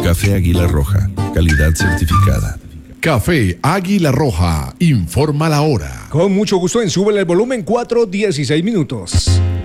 Café Águila Roja, calidad certificada. Café Águila Roja, informa la hora. Con mucho gusto en Súbele el Volumen, 4:16.